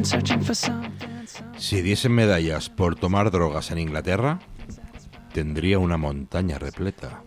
Si diesen medallas por tomar drogas en Inglaterra, tendría una montaña repleta.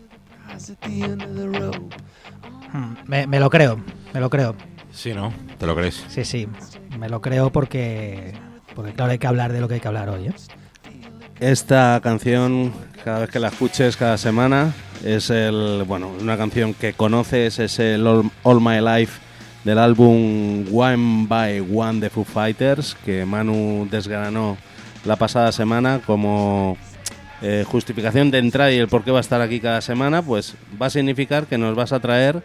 Me lo creo. Sí, ¿no? ¿Te lo crees? Sí, me lo creo porque claro, hay que hablar de lo que hay que hablar hoy, ¿eh? Esta canción, cada vez que la escuches cada semana, es una canción que conoces, es el All My Life del álbum One by One de Foo Fighters, que Manu desgranó la pasada semana como justificación de entrada, y el por qué va a estar aquí cada semana, pues va a significar que nos vas a traer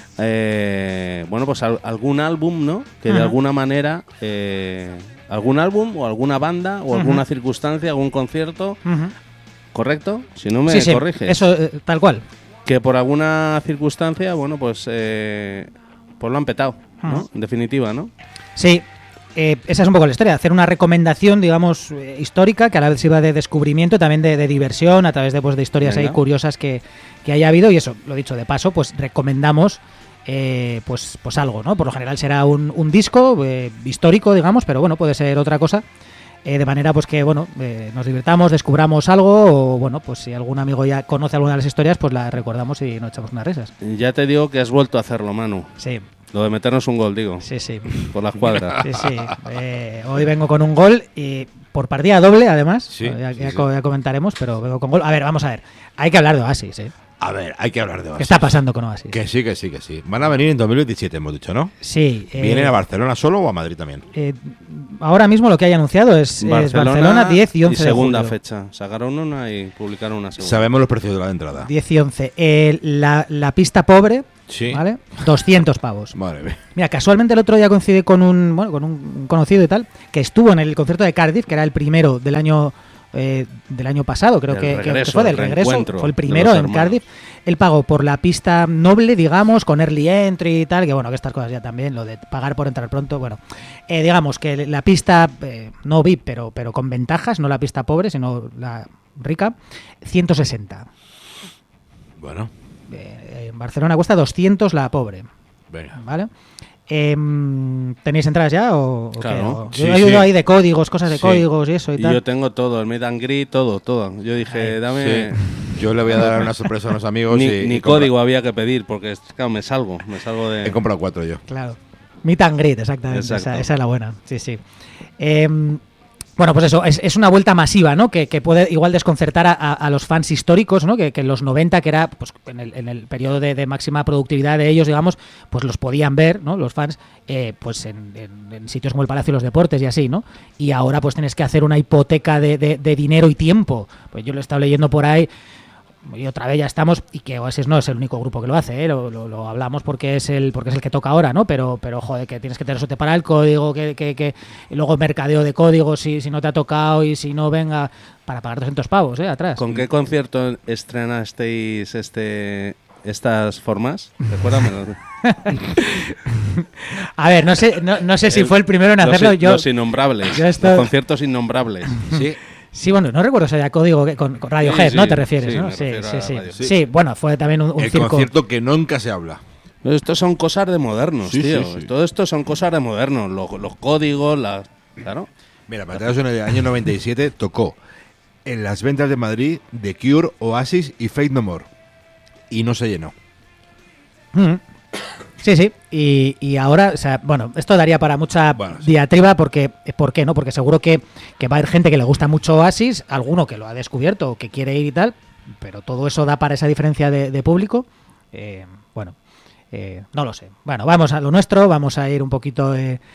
algún álbum, ¿no? Que de alguna manera algún álbum o alguna banda o alguna circunstancia, algún concierto, ¿correcto? Si no me corriges. Eso, tal cual. Que por alguna circunstancia, pues lo han petado, ¿no? En definitiva, ¿no? Sí. Esa es un poco la historia, hacer una recomendación, digamos, histórica, que a la vez sirva de descubrimiento, también de diversión, a través de historias ahí curiosas que haya habido, y eso, lo dicho, de paso, pues recomendamos pues algo, ¿no? Por lo general será un disco histórico, digamos, pero bueno, puede ser otra cosa, de manera pues que, nos divirtamos, descubramos algo, o pues si algún amigo ya conoce alguna de las historias, pues la recordamos y nos echamos unas risas. Ya te digo que has vuelto a hacerlo, Manu. Sí. Lo de meternos un gol, digo. Sí. Por la escuadra. Sí. Hoy vengo con un gol y por partida doble, además. Sí, ya comentaremos, pero vengo con gol. A ver, vamos a ver. Hay que hablar de Oasis, ¿eh? A ver, hay que hablar de Oasis. ¿Qué está pasando con Oasis? Que sí. Van a venir en 2027, hemos dicho, ¿no? Sí. ¿Vienen a Barcelona solo o a Madrid también? Ahora mismo lo que hay anunciado es Barcelona 10 y 11 y segunda de julio. fecha. Sacaron una y publicaron una segunda. Sabemos los precios de la entrada. 10 y 11. La pista pobre, sí. ¿Vale? 200 pavos. Madre mía. Mira, casualmente el otro día coincidí con un conocido y tal, que estuvo en el concierto de Cardiff, que era el primero del año pasado, creo que fue del regreso, fue el primero en Cardiff. Él pagó por la pista noble, digamos, con early entry y tal, que que estas cosas ya también, lo de pagar por entrar pronto, digamos que la pista no VIP, pero con ventajas, no la pista pobre, sino la rica, 160. Bueno. En Barcelona cuesta 200 la pobre. Venga. ¿Vale? ¿Tenéis entradas ya? Claro. Yo he ayudado ahí de códigos, cosas de códigos y eso y tal. Yo tengo todo, el meet and greet, todo. Yo dije, dame... Sí. Yo le voy a dar una sorpresa a unos amigos. Ni código había que pedir, porque claro, me salgo de... He comprado 4 yo. Claro. Meet and greet, exactamente. Esa es la buena. Sí. Pues eso, es una vuelta masiva, ¿no? Que puede igual desconcertar a los fans históricos, ¿no? Que en los 90, que era pues en el periodo de máxima productividad de ellos, digamos, pues los podían ver, ¿no? Los fans, pues en sitios como el Palacio de los Deportes y así, ¿no? Y ahora pues tienes que hacer una hipoteca de dinero y tiempo. Pues yo lo he estado leyendo por ahí. Y otra vez ya estamos, y que Oasis no es el único grupo que lo hace, lo hablamos porque es el que toca ahora, ¿no? Pero joder, que tienes que tener suerte para el código, que y luego mercadeo de códigos si no te ha tocado, y si no, venga, para pagar 200 pavos, atrás. ¿Con qué concierto estrenasteis estas formas? Recuérdamelo. A ver, no sé si fue el primero en hacerlo. Los innombrables, los conciertos innombrables. Sí. Sí, no recuerdo si había código con Radiohead, ¿no? ¿Te refieres? ¿no? Sí. Sí, fue también un el circo. Concierto que nunca se habla. Pero esto son cosas de modernos, tío. Sí. Todo esto son cosas de modernos. Los códigos, claro. Mira, para en el año 97 tocó en las ventas de Madrid The Cure, Oasis y Faith No More. Y no se llenó. Sí. Y ahora, esto daría para mucha diatriba, porque ¿por qué no? Porque seguro que va a haber gente que le gusta mucho Oasis, alguno que lo ha descubierto o que quiere ir y tal, pero todo eso da para esa diferencia de público. No lo sé. Bueno, vamos a lo nuestro, vamos a ir un poquito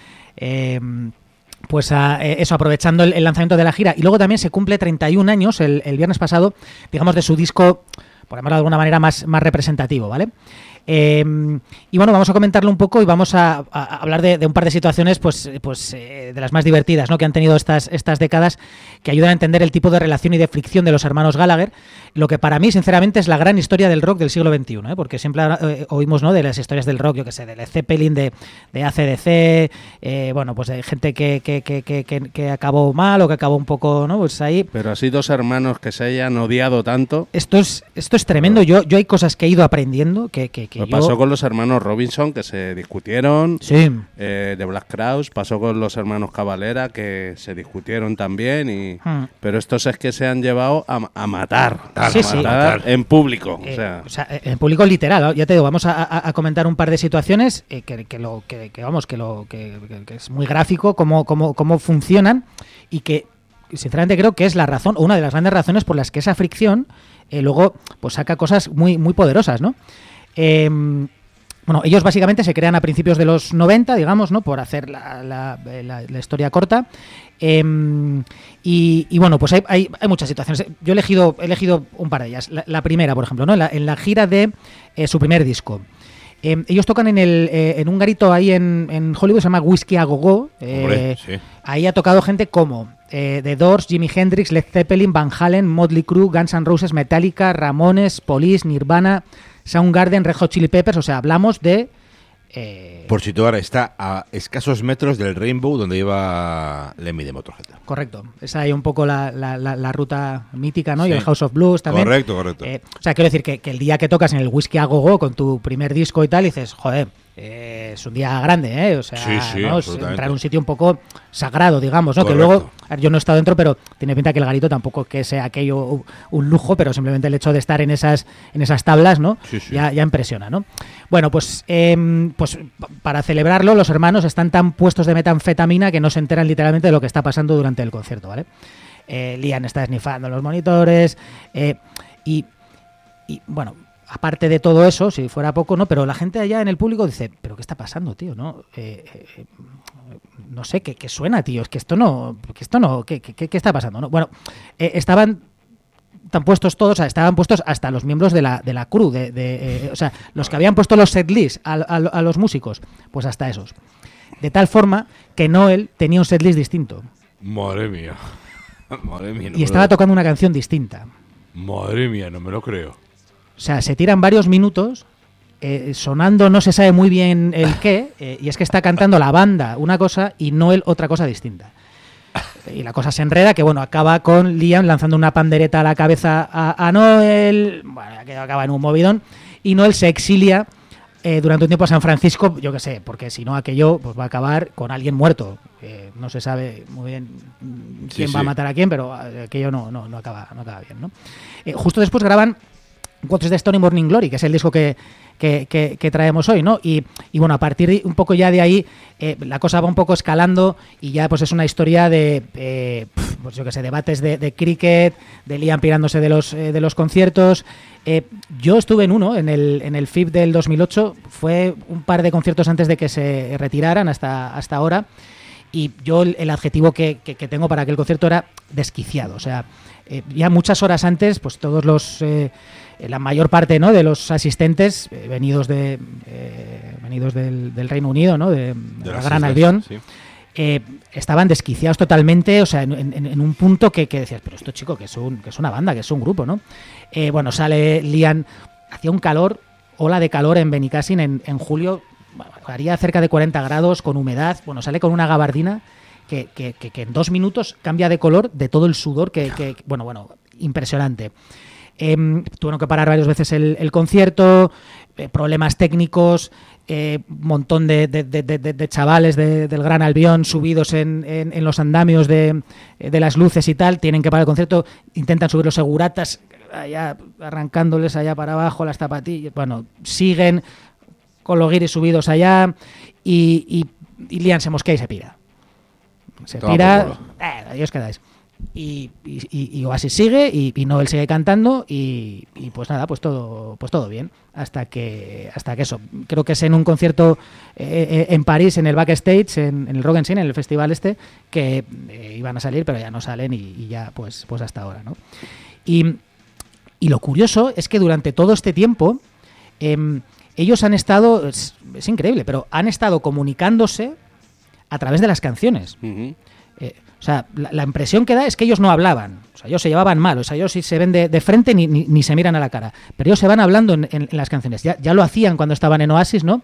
pues a eso, aprovechando el lanzamiento de la gira. Y luego también se cumple 31 años el viernes pasado, digamos, de su disco, por llamarlo de alguna manera, más representativo, ¿vale? Y vamos a comentarlo un poco y vamos a hablar de un par de situaciones pues de las más divertidas, ¿no? Que han tenido estas décadas, que ayudan a entender el tipo de relación y de fricción de los hermanos Gallagher, lo que para mí sinceramente es la gran historia del rock del siglo XXI, porque siempre oímos, ¿no?, de las historias del rock, yo que sé, de Led Zeppelin, de AC/DC, pues de gente que acabó mal o que acabó un poco, ¿no?, pues ahí. Pero así dos hermanos que se hayan odiado tanto. Esto es tremendo. Yo hay cosas que he ido aprendiendo que Pues pasó con los hermanos Robinson, que se discutieron. Sí. De Black Crowes. Pasó con los hermanos Cavalera, que se discutieron también. Pero estos es que se han llevado a matar. Sí, matar en público. O sea, en público literal. Ya te digo, vamos a comentar un par de situaciones que es muy gráfico cómo funcionan y que sinceramente creo que es la razón, o una de las grandes razones por las que esa fricción luego pues saca cosas muy, muy poderosas, ¿no? Bueno, ellos básicamente se crean a principios de los 90, digamos, ¿no? Por hacer la historia corta. Y bueno, pues hay muchas situaciones. Yo he elegido un par de ellas. La primera, por ejemplo, ¿no? En la gira de su primer disco. Ellos tocan en un garito ahí en Hollywood, se llama Whiskey a Go Go. Sí. Ahí ha tocado gente como The Doors, Jimi Hendrix, Led Zeppelin, Van Halen, Motley Crue, Guns N' Roses, Metallica, Ramones, Police, Nirvana, Soundgarden, Red Hot Chili Peppers. O sea, hablamos de... Por situar, está a escasos metros del Rainbow donde iba Lemmy de Motorhead. Correcto. Esa hay un poco la ruta mítica, ¿no? Sí. Y el House of Blues también. Correcto. O sea, quiero decir que el día que tocas en el Whiskey a Go Go con tu primer disco y tal, dices, joder, es un día grande, ¿eh? O sea, sí, ¿no? Entrar a un sitio un poco sagrado, digamos, ¿no? Correcto. Que luego, a ver, yo no he estado dentro, pero tiene pinta que el garito tampoco que sea aquello un lujo, pero simplemente el hecho de estar en esas tablas, ¿no? Sí. Ya impresiona, ¿no? Bueno, pues para celebrarlo, los hermanos están tan puestos de metanfetamina que no se enteran literalmente de lo que está pasando durante el concierto, ¿vale? Liam está esnifando los monitores y bueno, aparte de todo eso, si fuera poco, ¿no? Pero la gente allá en el público dice, ¿pero qué está pasando, tío? ¿No? No sé, ¿qué suena, tío? Es que esto no... ¿Qué está pasando? ¿No? Bueno, estaban tan puestos todos, o sea, estaban puestos hasta los miembros de la crew, o sea, los que habían puesto los setlist a los músicos, pues hasta esos. De tal forma que Noel tenía un setlist distinto. Madre mía. Madre mía. Y estaba tocando una canción distinta. Madre mía, no me lo creo. O sea, se tiran varios minutos sonando no se sabe muy bien el qué, y es que está cantando la banda una cosa y Noel otra cosa distinta. Y la cosa se enreda, que bueno, acaba con Liam lanzando una pandereta a la cabeza a Noel, bueno, que acaba en un movidón, y Noel se exilia durante un tiempo a San Francisco, yo qué sé, porque si no aquello pues va a acabar con alguien muerto. No se sabe muy bien quién va a matar a quién, pero aquello no acaba bien, ¿no? Justo después graban What's the Story Morning Glory, que es el disco que traemos hoy, ¿no? Y bueno, a partir de un poco ya de ahí la cosa va un poco escalando y ya pues es una historia de pues yo qué sé, debates de cricket, de Liam pirándose de los conciertos. Yo estuve en uno, en el FIB del 2008, fue un par de conciertos antes de que se retiraran hasta ahora, y yo el adjetivo que tengo para aquel concierto era desquiciado. O sea, ya muchas horas antes, pues todos la mayor parte, ¿no?, de los asistentes venidos del Reino Unido, ¿no?, de la Gran Albión, sí, estaban desquiciados totalmente, o sea, en un punto que decías, pero esto, chico, que es una banda, que es un grupo, ¿no? Bueno, sale Liam, hacía un calor, ola de calor en Benicàssim en julio, bueno, haría cerca de 40 grados, con humedad, bueno, sale con una gabardina que en 2 minutos cambia de color de todo el sudor bueno, impresionante. Tuvieron que parar varias veces el concierto, problemas técnicos, un montón de chavales del Gran Albión subidos en los andamios de las luces y tal, tienen que parar el concierto, intentan subir los seguratas allá, arrancándoles allá para abajo las zapatillas, bueno, siguen con los guiris subidos allá y Liam se mosquea y se pira. Se pira, ahí os quedáis. Y Oasis sigue y Noel sigue cantando y pues nada, pues todo bien hasta que eso, creo que es en un concierto en París, en el backstage, en el Rock en Scene, en el festival que iban a salir, pero ya no salen y ya pues hasta ahora, ¿no? Y lo curioso es que durante todo este tiempo ellos han estado, es increíble, pero han estado comunicándose a través de las canciones. Uh-huh. O sea, la impresión que da es que ellos no hablaban. O sea, ellos se llevaban mal. O sea, ellos si se ven de frente ni se miran a la cara. Pero ellos se van hablando en las canciones. Ya lo hacían cuando estaban en Oasis, ¿no?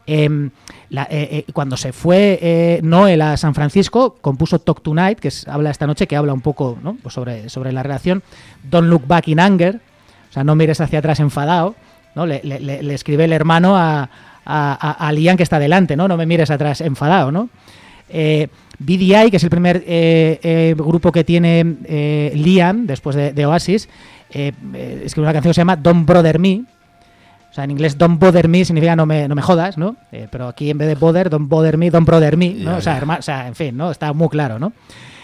Cuando se fue Noel a San Francisco, compuso Talk Tonight, que habla esta noche, que habla un poco, ¿no?, pues sobre la relación. Don't Look Back in Anger. O sea, no mires hacia atrás enfadado. ¿no? Le escribe el hermano a Liam, que está delante, ¿no? No me mires atrás enfadado, ¿no? BDI, que es el primer grupo que tiene Liam después de Oasis, escribe una canción que se llama Don't Bother Me. O sea, en inglés Don't Bother Me significa no me jodas, ¿no? Pero aquí en vez de bother, Don't Bother Me, Don't Brother Me, ¿no? O sea, en fin, ¿no? Está muy claro, ¿no?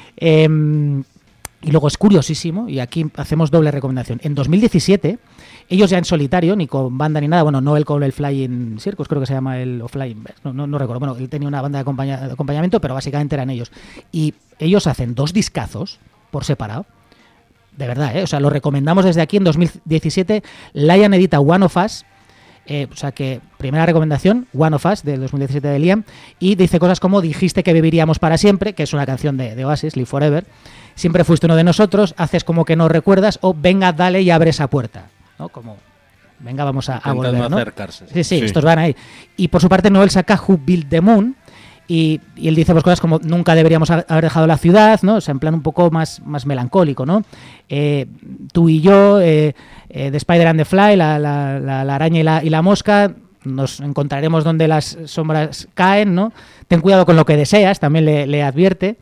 Y luego es curiosísimo, y aquí hacemos doble recomendación. En 2017, ellos ya en solitario, ni con banda ni nada, bueno, no él con el Flying Circus, creo que se llama o Flying, no recuerdo, bueno, él tenía una banda de acompañamiento, pero básicamente eran ellos. Y ellos hacen 2 discazos por separado, de verdad, o sea, lo recomendamos desde aquí en 2017. Liam edita One of Us, o sea que, primera recomendación, One of Us, del 2017 de Liam, y dice cosas como dijiste que viviríamos para siempre, que es una canción de Oasis, Live Forever, siempre fuiste uno de nosotros, haces como que no recuerdas, o venga, dale y abre esa puerta, ¿no? Como, venga, vamos a volver, ¿no? Acercarse. Sí, estos van ahí. Y por su parte Noel saca Who Built the Moon, y él dice pues cosas como nunca deberíamos haber dejado la ciudad, ¿no? O sea, en plan un poco más melancólico, ¿no? Tú y yo, The Spider and the Fly, la araña y la mosca, nos encontraremos donde las sombras caen, ¿no? Ten cuidado con lo que deseas, también le advierte.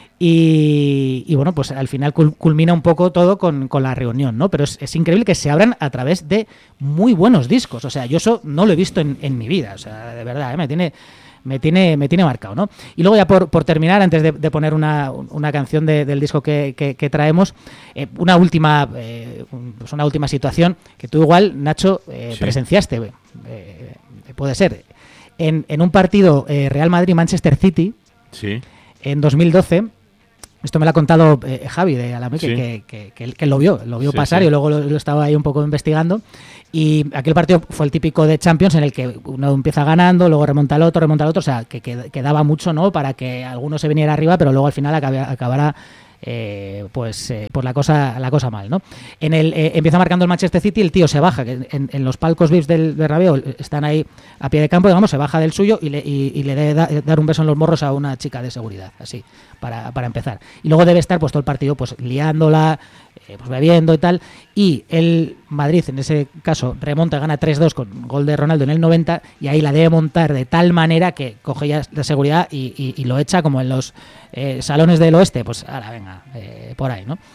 Y bueno, pues al final culmina un poco todo con la reunión, ¿no? Pero es increíble que se abran a través de muy buenos discos. O sea, yo eso no lo he visto en mi vida. O sea, de verdad, me tiene marcado, ¿no? Y luego ya por terminar, antes de poner una canción del disco que traemos, una última situación que tú igual, Nacho, sí, presenciaste, puede ser, en un partido Real Madrid-Manchester City, sí, en 2012. Esto me lo ha contado Javi de Alamé, sí, que él lo vio sí, pasar, sí. Y luego lo estaba ahí un poco investigando. Y aquel partido fue el típico de Champions en el que uno empieza ganando, luego remonta al otro, o sea, que daba mucho, ¿no? Para que alguno se viniera arriba, pero luego al final acabara pues la cosa mal, ¿no? Empieza marcando el Manchester City, el tío se baja, que en los palcos VIPs del Bernabéu están ahí a pie de campo, digamos, se baja del suyo y le debe dar un beso en los morros a una chica de seguridad, así, para empezar. Y luego debe estar pues todo el partido pues liándola, pues bebiendo y tal, y el Madrid en ese caso remonta, gana 3-2 con gol de Ronaldo en el 90, y ahí la debe montar de tal manera que coge ya la seguridad y lo echa como en los salones del oeste, pues ahora venga, por ahí, ¿no?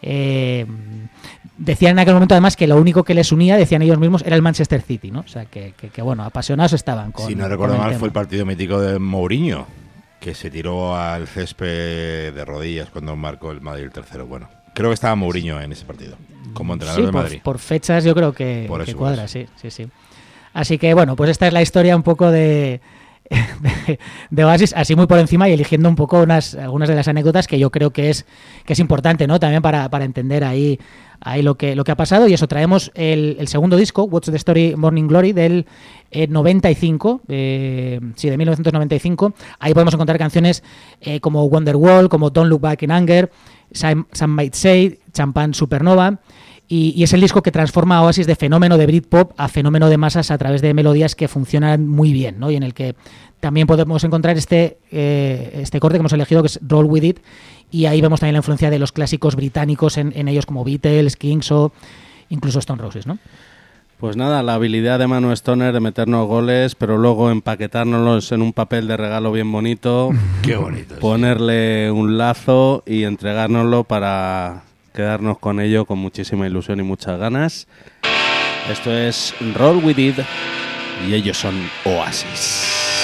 Decían en aquel momento además que lo único que les unía, decían ellos mismos, era el Manchester City, ¿no? O sea que bueno, apasionados estaban con, si no recuerdo mal, tema. Fue el partido mítico de Mourinho, que se tiró al césped de rodillas cuando marcó el Madrid el tercero. Bueno, creo que estaba Mourinho en ese partido, como entrenador de Madrid. Por fechas yo creo que cuadra, sí. Así que bueno, pues esta es la historia un poco de Oasis, así muy por encima y eligiendo un poco algunas de las anécdotas que yo creo que es importante, ¿no? También para entender ahí lo que ha pasado. Y eso, traemos el segundo disco, What's the Story Morning Glory, del 95, de 1995. Ahí podemos encontrar canciones como Wonderwall, como Don't Look Back in Anger, Some Might Say, Champagne Supernova. Y es el disco que transforma a Oasis de fenómeno de Britpop a fenómeno de masas a través de melodías que funcionan muy bien, ¿no? Y en el que también podemos encontrar este corte que hemos elegido, que es Roll With It, y ahí vemos también la influencia de los clásicos británicos en ellos, como Beatles, Kings o incluso Stone Roses, ¿no? Pues nada, la habilidad de Manu Stoner de meternos goles, pero luego empaquetárnoslos en un papel de regalo bien bonito. Qué bonito. Ponerle un lazo y entregárnoslo para quedarnos con ello con muchísima ilusión y muchas ganas. Esto es Roll With It y ellos son Oasis.